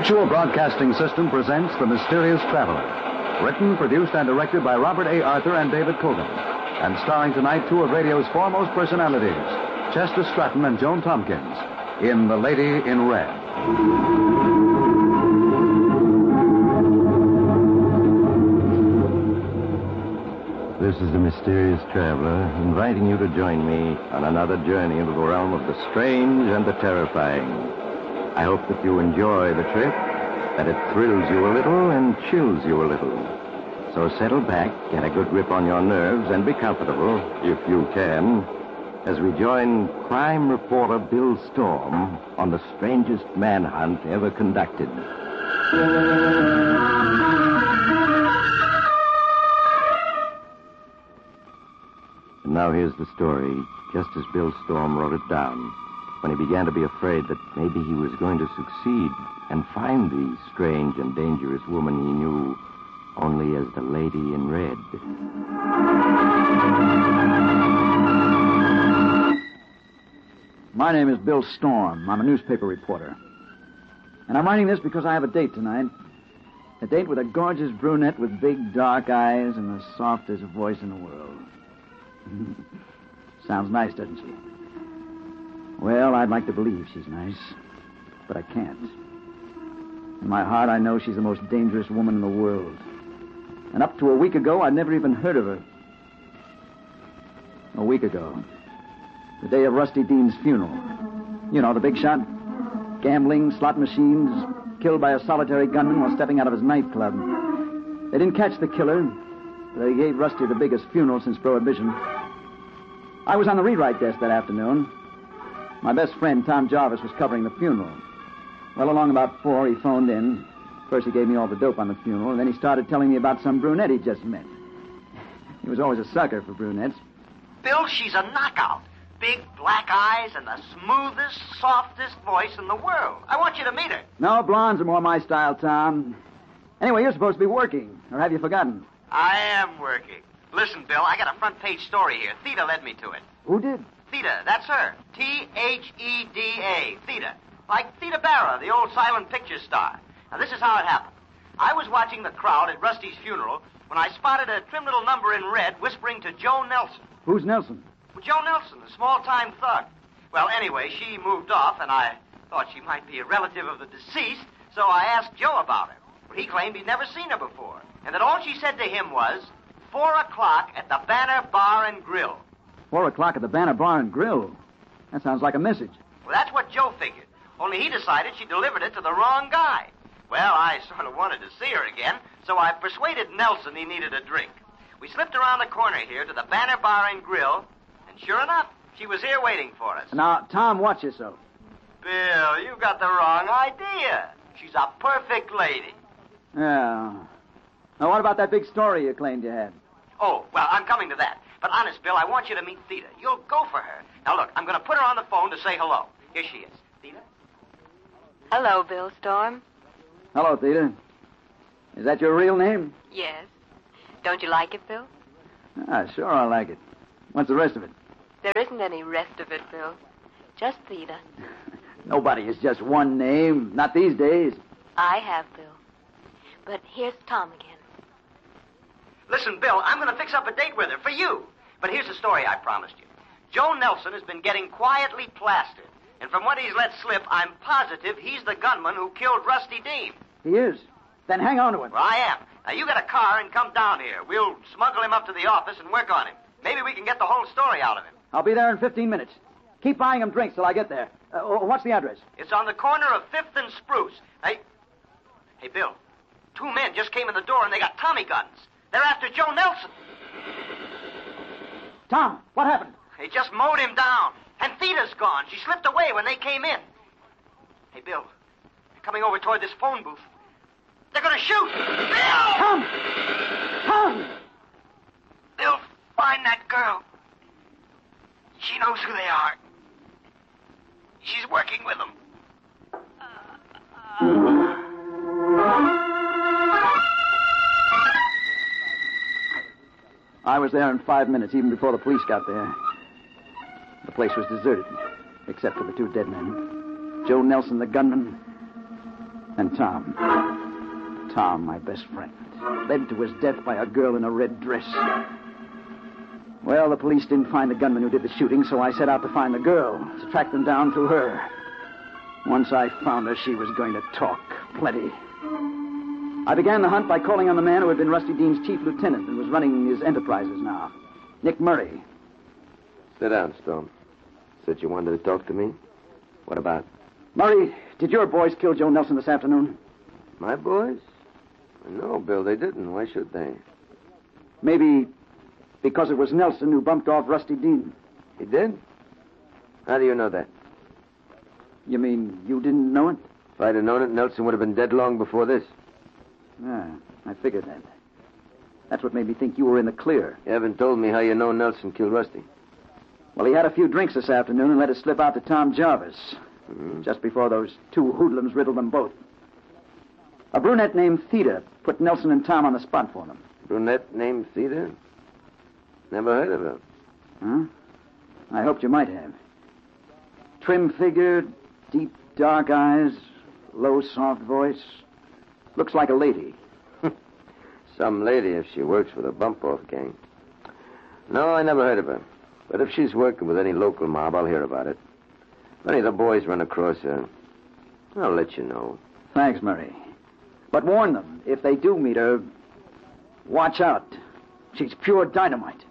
Mutual Broadcasting System presents The Mysterious Traveler. Written, produced, and directed by Robert A. Arthur and David Cogan. And starring tonight two of radio's foremost personalities, Chester Stratton and Joan Tompkins, in The Lady in Red. This is the Mysterious Traveler, inviting you to join me on another journey into the realm of the strange and the terrifying. I hope that you enjoy the trip, that it thrills you a little and chills you a little. So settle back, get a good grip on your nerves, and be comfortable, if you can, as we join crime reporter Bill Storm on the strangest manhunt ever conducted. And now here's the story, just as Bill Storm wrote it down, when he began to be afraid that maybe he was going to succeed and find the strange and dangerous woman he knew only as the Lady in Red. My name is Bill Storm. I'm a newspaper reporter. And I'm writing this because I have a date tonight. A date with a gorgeous brunette with big dark eyes and the softest voice in the world. Sounds nice, doesn't she? Well, I'd like to believe she's nice, but I can't. In my heart, I know she's the most dangerous woman in the world. And up to a week ago, I'd never even heard of her. A week ago, the day of Rusty Dean's funeral. You know, the big shot. Gambling, slot machines, killed by a solitary gunman while stepping out of his nightclub. They didn't catch the killer, but they gave Rusty the biggest funeral since Prohibition. I was on the rewrite desk that afternoon. My best friend, Tom Jarvis, was covering the funeral. Well, along about 4, he phoned in. First, he gave me all the dope on the funeral, and then he started telling me about some brunette he just met. He was always a sucker for brunettes. Bill, she's a knockout. Big black eyes and the smoothest, softest voice in the world. I want you to meet her. No, blondes are more my style, Tom. Anyway, you're supposed to be working, or have you forgotten? I am working. Listen, Bill, I got a front-page story here. Theda led me to it. Who did? Theda, that's her. Theda. Theda. Like Theda Barra, the old silent picture star. Now, this is how it happened. I was watching the crowd at Rusty's funeral when I spotted a trim little number in red whispering to Joe Nelson. Who's Nelson? Well, Joe Nelson, the small-time thug. Well, anyway, she moved off, and I thought she might be a relative of the deceased, so I asked Joe about her. But he claimed he'd never seen her before, and that all she said to him was, 4 o'clock at the Banner Bar and Grill. 4 o'clock at the Banner Bar and Grill? That sounds like a message. Well, that's what Joe figured. Only he decided she delivered it to the wrong guy. Well, I sort of wanted to see her again, so I persuaded Nelson he needed a drink. We slipped around the corner here to the Banner Bar and Grill, and sure enough, she was here waiting for us. Now, Tom, watch yourself. Bill, you got the wrong idea. She's a perfect lady. Yeah. Now, what about that big story you claimed you had? Oh, well, I'm coming to that. But honest, Bill, I want you to meet Theda. You'll go for her. Now, look, I'm going to put her on the phone to say hello. Here she is. Theda? Hello, Bill Storm. Hello, Theda. Is that your real name? Yes. Don't you like it, Bill? Ah, sure, I like it. What's the rest of it? There isn't any rest of it, Bill. Just Theda. Nobody is just one name. Not these days. I have, Bill. But here's Tom again. Listen, Bill, I'm going to fix up a date with her for you. But here's the story I promised you. Joe Nelson has been getting quietly plastered. And from what he's let slip, I'm positive he's the gunman who killed Rusty Dean. He is? Then hang on to him. Well, I am. Now, you get a car and come down here. We'll smuggle him up to the office and work on him. Maybe we can get the whole story out of him. I'll be there in 15 minutes. Keep buying him drinks till I get there. What's the address? It's on the corner of 5th and Spruce. Hey, Bill, 2 men just came in the door and they got Tommy guns. They're after Joe Nelson. Tom, what happened? They just mowed him down. And Theda's gone. She slipped away when they came in. Hey, Bill, they're coming over toward this phone booth. They're going to shoot. Bill! Tom! Tom! Bill, find that girl. She knows who they are. She's working with them. I was there in 5 minutes, even before the police got there. The place was deserted, except for the 2 dead men. Joe Nelson, the gunman, And Tom. Tom, my best friend. Led to his death by a girl in a red dress. Well, the police didn't find the gunman who did the shooting, so I set out to find the girl, to track them down through her. Once I found her, she was going to talk. Plenty. I began the hunt by calling on the man who had been Rusty Dean's chief lieutenant and was running his enterprises now. Nick Murray. Sit down, Storm. Said you wanted to talk to me? What about? Murray, did your boys kill Joe Nelson this afternoon? My boys? No, Bill, they didn't. Why should they? Maybe because it was Nelson who bumped off Rusty Dean. He did? How do you know that? You mean you didn't know it? If I'd have known it, Nelson would have been dead long before this. Yeah, I figured that. That's what made me think you were in the clear. You haven't told me how you know Nelson killed Rusty. Well, he had a few drinks this afternoon and let it slip out to Tom Jarvis. Just before those two hoodlums riddled them both. A brunette named Theda put Nelson and Tom on the spot for them. Brunette named Theda? Never heard of her. Huh? I hoped you might have. Trim figure, deep dark eyes, low soft voice. Looks like a lady. Some lady if she works for the bump-off gang. No, I never heard of her. But if she's working with any local mob, I'll hear about it. If any of the boys run across her, I'll let you know. Thanks, Murray. But warn them, if they do meet her, watch out. She's pure dynamite.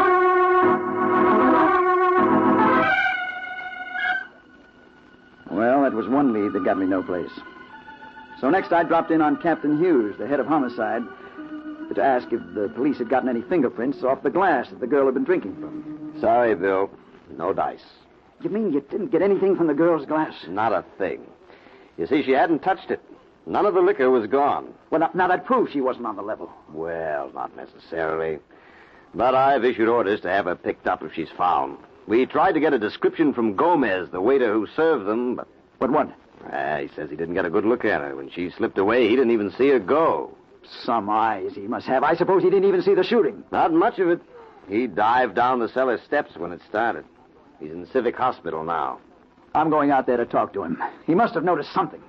Well, that was one lead that got me no place. So next I dropped in on Captain Hughes, the head of homicide, to ask if the police had gotten any fingerprints off the glass that the girl had been drinking from. Sorry, Bill. No dice. You mean you didn't get anything from the girl's glass? Not a thing. You see, she hadn't touched it. None of the liquor was gone. Well, now that proves she wasn't on the level. Well, not necessarily. But I've issued orders to have her picked up if she's found. We tried to get a description from Gomez, the waiter who served them, but... But what? He says he didn't get a good look at her. When she slipped away, he didn't even see her go. Some eyes he must have. I suppose he didn't even see the shooting. Not much of it. He dived down the cellar steps when it started. He's in Civic Hospital now. I'm going out there to talk to him. He must have noticed something.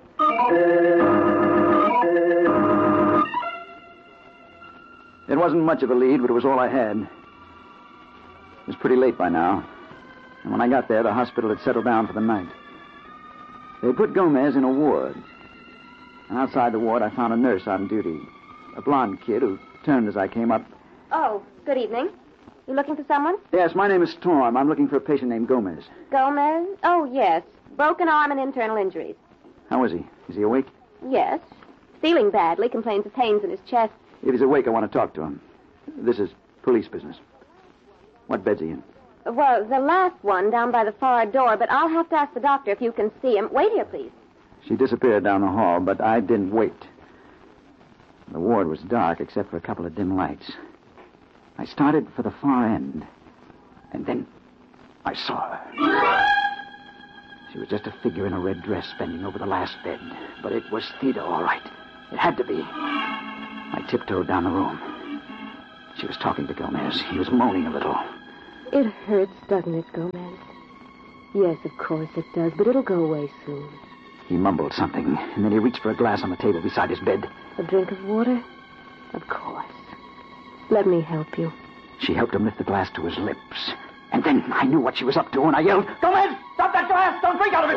It wasn't much of a lead, but it was all I had. It was pretty late by now. And when I got there, the hospital had settled down for the night. They put Gomez in a ward. And outside the ward, I found a nurse on duty. A blonde kid who turned as I came up. Oh, good evening. You looking for someone? Yes, my name is Storm. I'm looking for a patient named Gomez. Gomez? Oh, yes. Broken arm and internal injuries. How is he? Is he awake? Yes. Feeling badly, complains of pains in his chest. If he's awake, I want to talk to him. This is police business. What bed's he in? Well, the last one down by the far door, but I'll have to ask the doctor if you can see him. Wait here, please. She disappeared down the hall, but I didn't wait. The ward was dark except for a couple of dim lights. I started for the far end, and then I saw her. She was just a figure in a red dress bending over the last bed, but it was Theda, all right. It had to be. I tiptoed down the room. She was talking to Gomez. He was moaning a little. It hurts, doesn't it, Gomez? Yes, of course it does, but it'll go away soon. He mumbled something, and then he reached for a glass on the table beside his bed. A drink of water? Of course. Let me help you. She helped him lift the glass to his lips. And then I knew what she was up to, and I yelled, Gomez, stop that glass! Don't drink out of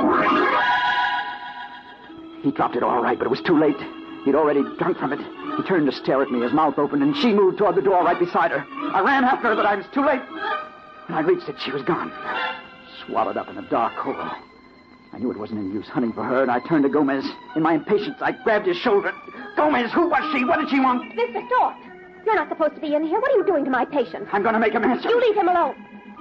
it! He dropped it all right, but it was too late. He'd already drunk from it. He turned to stare at me, his mouth open, and she moved toward the door right beside her. I ran after her, but I was too late. When I reached it, she was gone. Swallowed up in a dark hole. I knew it wasn't any use hunting for her, and I turned to Gomez. In my impatience, I grabbed his shoulder. Gomez, who was she? What did she want? Mr. Stork, you're not supposed to be in here. What are you doing to my patient? I'm going to make him answer. You leave him alone.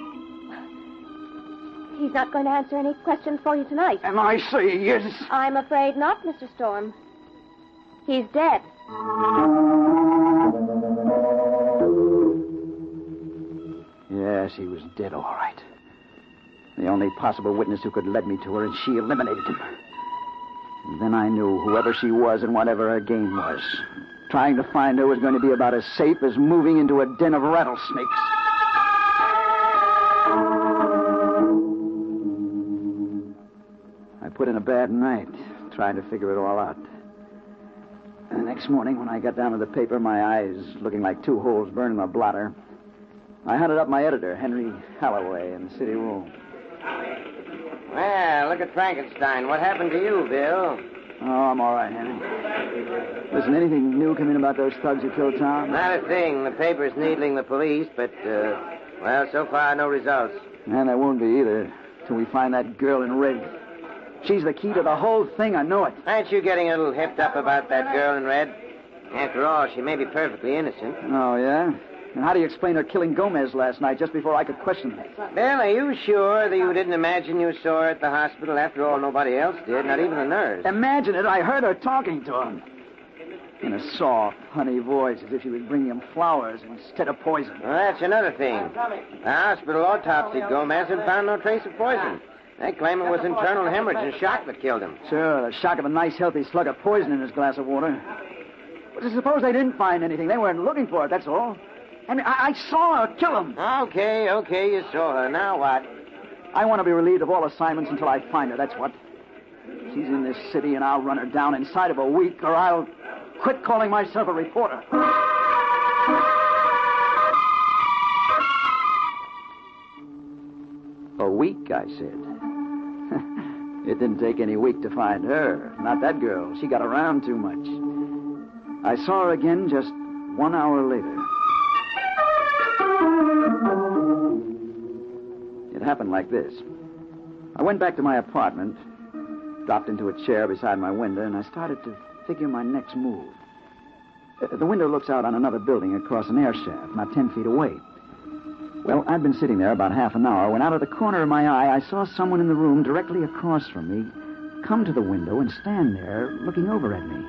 He's not going to answer any questions for you tonight. And I say yes. I'm afraid not, Mr. Storm. He's dead. Yes, he was dead, all right. The only possible witness who could lead me to her, and she eliminated him. And then I knew whoever she was and whatever her game was, trying to find her was going to be about as safe as moving into a den of rattlesnakes. I put in a bad night, trying to figure it all out. The next morning, when I got down to the paper, my eyes looking like two holes burned in a blotter, I hunted up my editor, Henry Holloway, in the city room. Well, look at Frankenstein. What happened to you, Bill? Oh, I'm all right, Henry. Listen, anything new come in about those thugs who killed Tom? Not a thing. The paper's needling the police, but, well, so far, no results. And there won't be either, till we find that girl in red. She's the key to the whole thing, I know it. Aren't you getting a little hipped up about that girl in red? After all, she may be perfectly innocent. Oh, yeah? And how do you explain her killing Gomez last night just before I could question her? Bill, are you sure that you didn't imagine you saw her at the hospital? After all, nobody else did, not even the nurse. Imagine it. I heard her talking to him. In a soft, honey voice, as if she was bringing him flowers instead of poison. Well, that's another thing. The hospital autopsied Gomez and found no trace of poison. They claim it was internal hemorrhage and shock that killed him. Sure, the shock of a nice, healthy slug of poison in his glass of water. But suppose they didn't find anything. They weren't looking for it, that's all. I mean, I saw her kill him. Okay, you saw her. Now what? I want to be relieved of all assignments until I find her, that's what. She's in this city, and I'll run her down inside of a week, or I'll quit calling myself a reporter. A week, I said. It didn't take any week to find her. Not that girl. She got around too much. I saw her again just 1 hour later. It happened like this. I went back to my apartment, dropped into a chair beside my window, and I started to figure my next move. The window looks out on another building across an air shaft, not 10 feet away. Well, I'd been sitting there about half an hour when out of the corner of my eye, I saw someone in the room directly across from me come to the window and stand there looking over at me.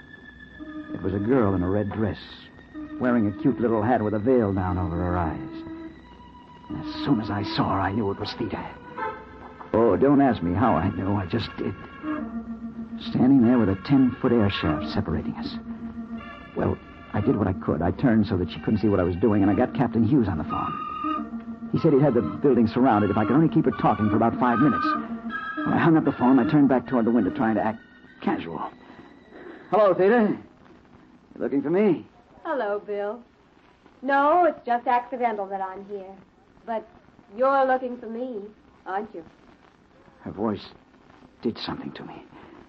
It was a girl in a red dress, wearing a cute little hat with a veil down over her eyes. And as soon as I saw her, I knew it was Theta. Oh, don't ask me how I knew. I just did. Standing there with a 10-foot air shaft separating us. Well, I did what I could. I turned so that she couldn't see what I was doing, and I got Captain Hughes on the phone. He said he'd had the building surrounded if I could only keep her talking for about 5 minutes. When I hung up the phone, I turned back toward the window, trying to act casual. Hello, Theta. You looking for me? Hello, Bill. No, it's just accidental that I'm here. But you're looking for me, aren't you? Her voice did something to me.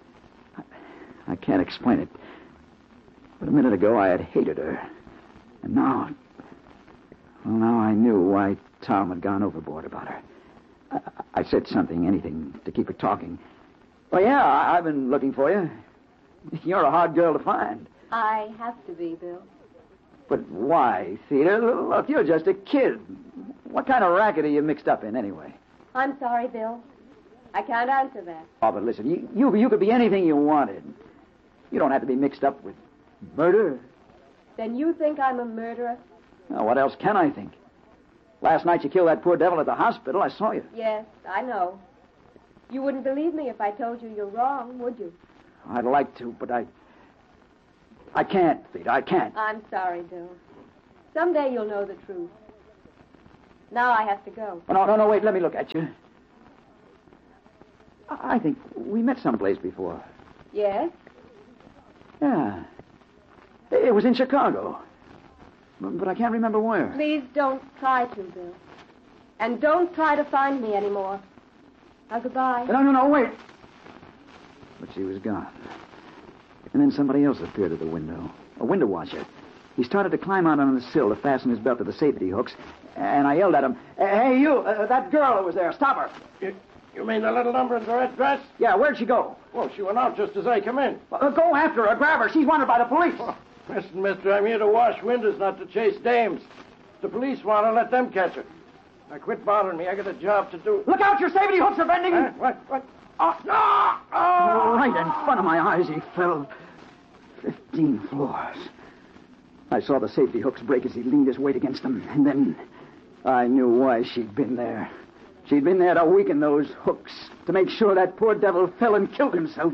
I can't explain it. But a minute ago, I had hated her. And now... Well, now I knew why Tom had gone overboard about her. I said something, anything, to keep her talking. Well, yeah, I've been looking for you. You're a hard girl to find. I have to be, Bill. But why, Theta? Look, you're just a kid. What kind of racket are you mixed up in, anyway? I'm sorry, Bill. I can't answer that. Oh, but listen, you could be anything you wanted. You don't have to be mixed up with murder. Then you think I'm a murderer? Now, what else can I think? Last night you killed that poor devil at the hospital. I saw you. Yes, I know. You wouldn't believe me if I told you you're wrong, would you? I'd like to, but I can't, Theta. I can't. I'm sorry, Bill. Someday you'll know the truth. Now I have to go. Oh, no, wait. Let me look at you. I think we met someplace before. Yes? Yeah. It was in Chicago. But I can't remember where. Please don't try to, Bill. And don't try to find me anymore. Now, goodbye. No, wait. But she was gone. And then somebody else appeared at the window. A window washer. He started to climb out on the sill to fasten his belt to the safety hooks. And I yelled at him, "Hey, you, that girl that was there, stop her." You mean the little number in the red dress? Yeah, where'd she go? Well, she went out just as I come in. Go after her, grab her. She's wanted by the police. Listen, mister, I'm here to wash windows, not to chase dames. If the police want her, let them catch her. Now, quit bothering me. I got a job to do. Look out, your safety hooks are bending. What? Oh, no! Oh! Right in front of my eyes, he fell 15 floors. I saw the safety hooks break as he leaned his weight against them, and then I knew why she'd been there. She'd been there to weaken those hooks, to make sure that poor devil fell and killed himself.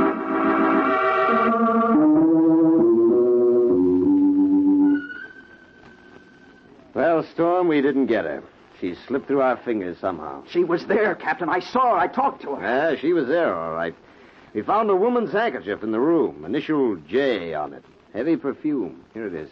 Well, Storm, we didn't get her. She slipped through our fingers somehow. She was there, Captain. I saw her. I talked to her. Yeah, she was there, all right. We found a woman's handkerchief in the room. Initial J on it. Heavy perfume. Here it is.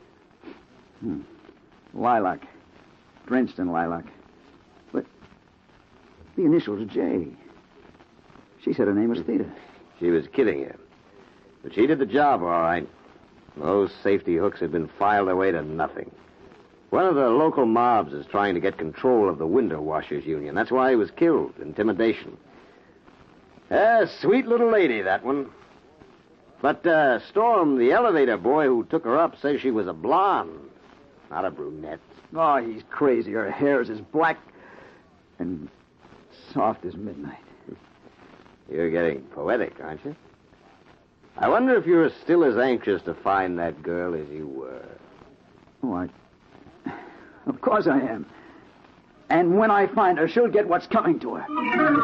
Lilac. Drenched in lilac. But the initials J. She said her name was Theta. She was kidding you. But she did the job, all right. Those safety hooks had been filed away to nothing. One of the local mobs is trying to get control of the window washers union. That's why he was killed. Intimidation. Sweet little lady, that one. But, Storm, the elevator boy who took her up, says she was a blonde, not a brunette. Oh, he's crazy. Her hair is as black and soft as midnight. You're getting poetic, aren't you? I wonder if you're still as anxious to find that girl as you were. Oh, Of course I am. And when I find her, she'll get what's coming to her.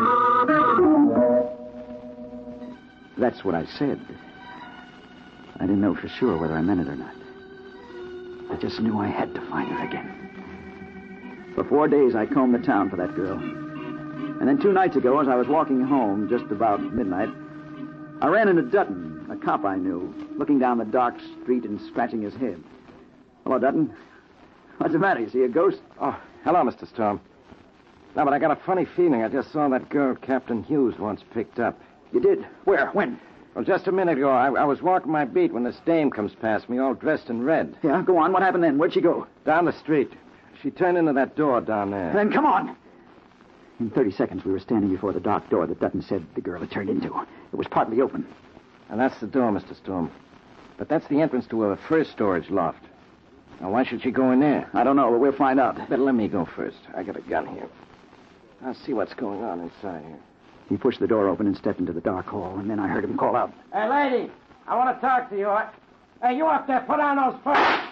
That's what I said. I didn't know for sure whether I meant it or not. I just knew I had to find her again. For 4 days, I combed the town for that girl. And then 2 nights ago, as I was walking home just about midnight, I ran into Dutton, a cop I knew, looking down the dark street and scratching his head. Hello, Dutton. What's the matter? You see a ghost? Oh, hello, Mr. Storm. No, but I got a funny feeling. I just saw that girl Captain Hughes once picked up. You did? Where? When? Well, just a minute ago, I was walking my beat when this dame comes past me, all dressed in red. Yeah, go on. What happened then? Where'd she go? Down the street. She turned into that door down there. Then come on. In 30 seconds, we were standing before the dark door that Dutton said the girl had turned into. It was partly open. And that's the door, Mr. Storm. But that's the entrance to her first storage loft. Now, why should she go in there? I don't know, but we'll find out. Better let me go first. I got a gun here. I'll see what's going on inside here. He pushed the door open and stepped into the dark hall, and then I heard him call out. Hey, lady, I want to talk to you. Hey, you up there, put on those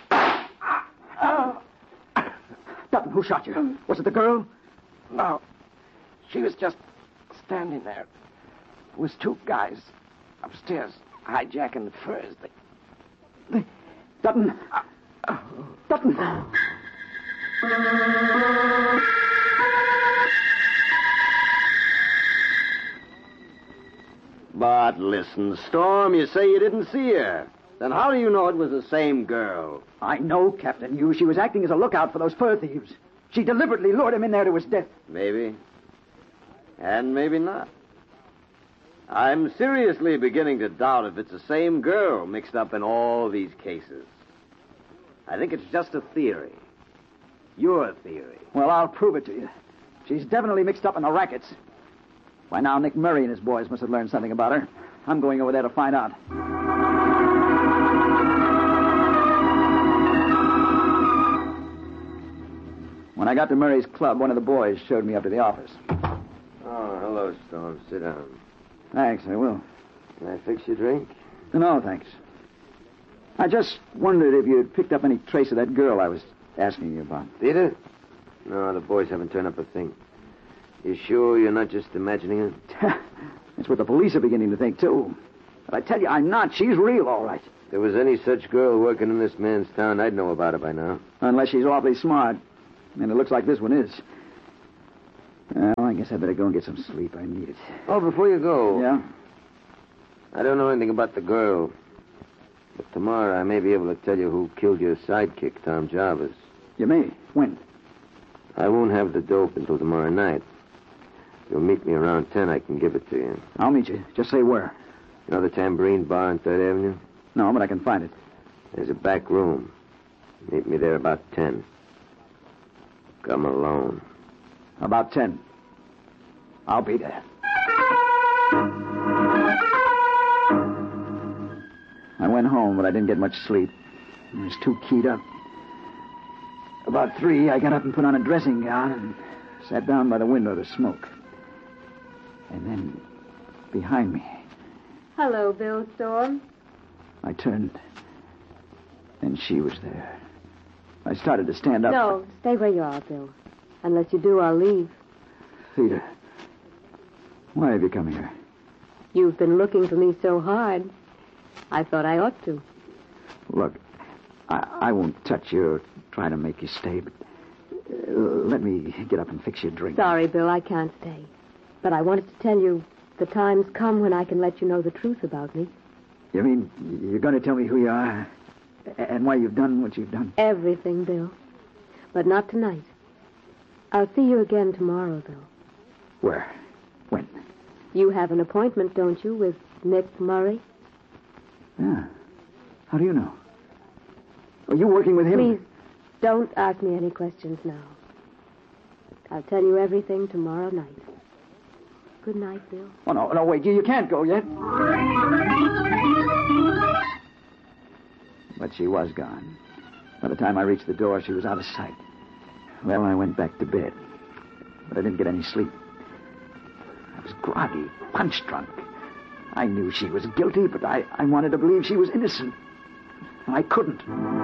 pants. Dutton, who shot you? Was it the girl? No. She was just standing there. There was 2 guys upstairs hijacking the furs. Dutton. Dutton. But listen, Storm, you say you didn't see her. Then how do you know it was the same girl? I know, Captain Hughes. She was acting as a lookout for those fur thieves. She deliberately lured him in there to his death. Maybe. And maybe not. I'm seriously beginning to doubt if it's the same girl mixed up in all these cases. I think it's just a theory. Your theory. Well, I'll prove it to you. She's definitely mixed up in the rackets. By now, Nick Murray and his boys must have learned something about her. I'm going over there to find out. When I got to Murray's club, one of the boys showed me up to the office. Oh, hello, Storm. Sit down. Thanks, I will. Can I fix your drink? No, thanks. I just wondered if you'd picked up any trace of that girl I was asking you about. Theta? No, the boys haven't turned up a thing. You sure you're not just imagining it? That's what the police are beginning to think, too. But I tell you, I'm not. She's real, all right. If there was any such girl working in this man's town, I'd know about her by now. Unless she's awfully smart. And it looks like this one is. Well, I guess I better go and get some sleep. I need it. Oh, before you go... Yeah? I don't know anything about the girl. But tomorrow I may be able to tell you who killed your sidekick, Tom Jarvis. You may. When? I won't have the dope until tomorrow night. If you'll meet me around 10, I can give it to you. I'll meet you. Just say where. You know the Tambourine Bar on 3rd Avenue? No, but I can find it. There's a back room. Meet me there about 10. Come alone. About 10. I'll be there. I went home, but I didn't get much sleep. I was too keyed up. About 3, I got up and put on a dressing gown and sat down by the window to smoke. And then, behind me, Hello, Bill Storm. I turned, and she was there. I started to stand up. No, stay where you are, Bill. Unless you do, I'll leave. Theta, why have you come here? You've been looking for me so hard. I thought I ought to. Look, I won't touch you or try to make you stay, but let me get up and fix you a drink. Sorry, Bill, I can't stay. But I wanted to tell you The time's come when I can let you know the truth about me. You mean you're going to tell me who you are and why you've done what you've done? Everything, Bill. But not tonight. I'll see you again tomorrow, Bill. Where? When? You have an appointment, don't you, with Nick Murray? Yeah. How do you know? Are you working with him? Please, don't ask me any questions now. I'll tell you everything tomorrow night. Good night, Bill. Oh, no, wait. You can't go yet. But she was gone. By the time I reached the door, she was out of sight. Well, I went back to bed. But I didn't get any sleep. I was groggy, punch-drunk. I knew she was guilty, but I wanted to believe she was innocent. And I couldn't.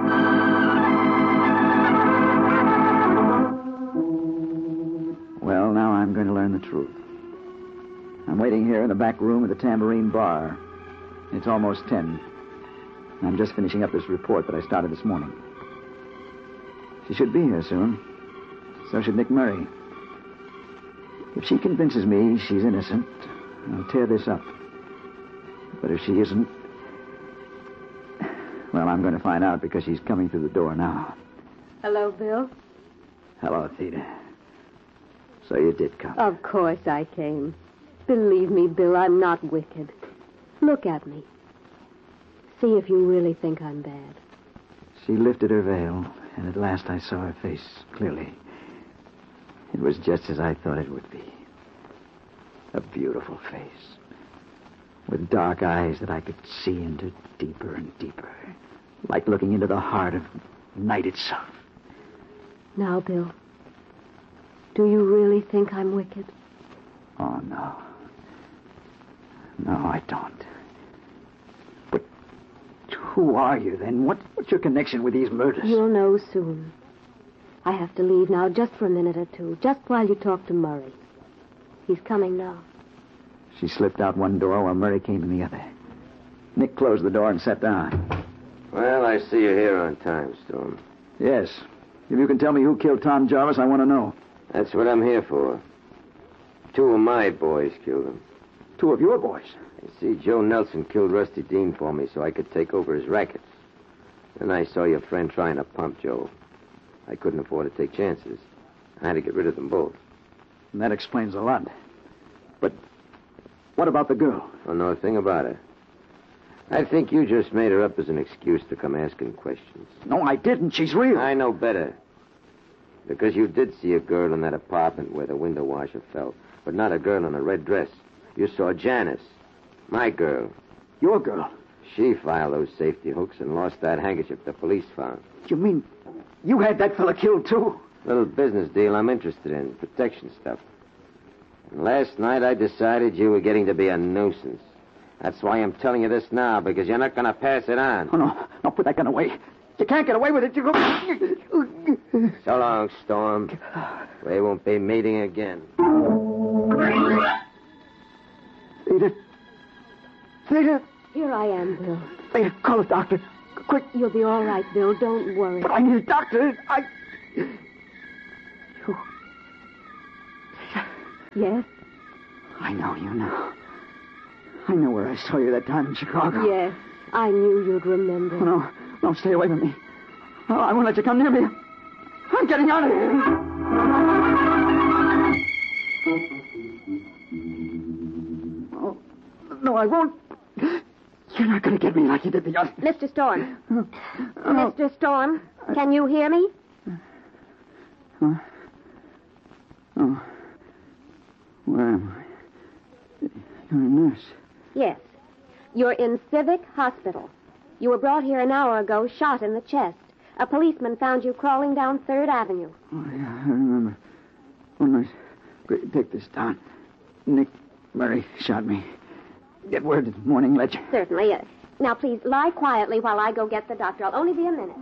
Well, now I'm going to learn the truth. I'm waiting here in the back room of the Tambourine Bar. It's almost 10. I'm just finishing up this report that I started this morning. She should be here soon. So should Nick Murray. If she convinces me she's innocent, I'll tear this up. But if she isn't, well, I'm going to find out because she's coming through the door now. Hello, Bill. Hello, Theda. So you did come. Of course I came. Believe me, Bill, I'm not wicked. Look at me. See if you really think I'm bad. She lifted her veil, and at last I saw her face clearly. It was just as I thought it would be. A beautiful face. With dark eyes that I could see into deeper and deeper. Like looking into the heart of night itself. Now, Bill, do you really think I'm wicked? Oh, no. No, I don't. But who are you, then? What's your connection with these murders? You'll know soon. I have to leave now just for a minute or two, just while you talk to Murray. He's coming now. She slipped out one door while Murray came in the other. Nick closed the door and sat down. Well, I see you're here on time, Storm. Yes. If you can tell me who killed Tom Jarvis, I want to know. That's what I'm here for. 2 of my boys killed him. 2 of your boys? You see, Joe Nelson killed Rusty Dean for me so I could take over his rackets. Then I saw your friend trying to pump Joe. I couldn't afford to take chances. I had to get rid of them both. And that explains a lot. But what about the girl? I don't know a thing about her. I think you just made her up as an excuse to come asking questions. No, I didn't. She's real. I know better. Because you did see a girl in that apartment where the window washer fell. But not a girl in a red dress. You saw Janice. My girl. Your girl? She filed those safety hooks and lost that handkerchief the police found. You mean you had that fella killed, too? Little business deal I'm interested in. Protection stuff. And last night I decided you were getting to be a nuisance. That's why I'm telling you this now, because you're not going to pass it on. Oh, no. No, put that gun away. You can't get away with it. You go... So long, Storm. We won't be meeting again. Theda. Here I am, Bill. Theda, call a doctor. Quick. You'll be all right, Bill. Don't worry. But I need a doctor. Yes? I know you now. I know where I saw you that time in Chicago. Yes. I knew you'd remember. Oh, no, stay away from me. Oh, I won't let you come near me. I'm getting out of here. Oh, no, I won't. You're not going to get me like you did the other. Mr. Storm. Mr. Storm, can you hear me? Oh. Where am I? You're a nurse. Yes. You're in Civic Hospital. You were brought here an hour ago, shot in the chest. A policeman found you crawling down 3rd Avenue. Oh, yeah, I remember. Oh, no. Take this down. Nick Murray shot me. Get word to the Morning Ledger. Certainly. Now, please, lie quietly while I go get the doctor. I'll only be a minute.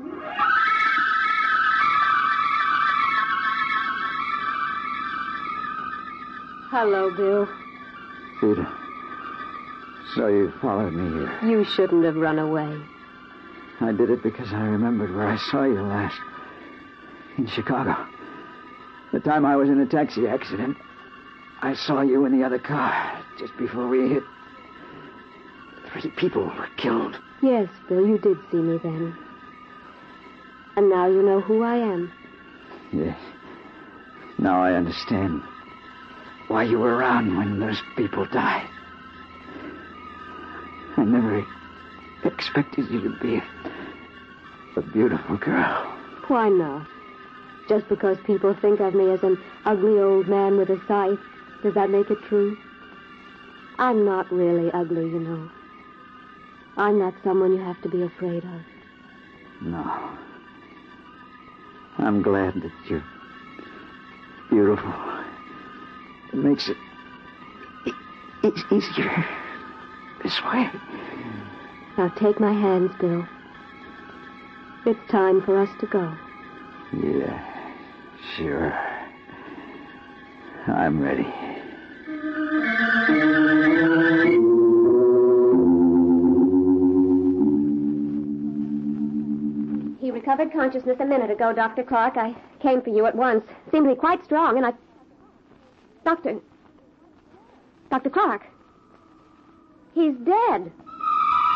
Hello, Bill. Theda. So you followed me here. You shouldn't have run away. I did it because I remembered where I saw you last. In Chicago. The time I was in a taxi accident. I saw you in the other car just before we hit. 3 people were killed. Yes, Bill, you did see me then. And now you know who I am. Yes. Now I understand why you were around when those people died. I never expected you to be a beautiful girl. Why not? Just because people think of me as an ugly old man with a scythe, does that make it true? I'm not really ugly, you know. I'm not someone you have to be afraid of. No. I'm glad that you're beautiful. It makes it easier this way. Now take my hands, Bill. It's time for us to go. Yeah, sure. I'm ready. He recovered consciousness a minute ago, Dr. Clark. I came for you at once. Seemed to be quite strong, and I... Dr. Clark. He's dead.